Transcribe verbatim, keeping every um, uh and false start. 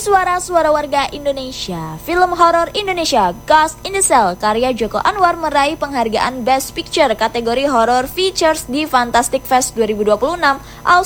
suara-suara warga Indonesia, film horor Indonesia Ghost in the Shell karya Joko Anwar meraih penghargaan Best Picture kategori Horror Features di Fantastic Fest dua ribu dua puluh enam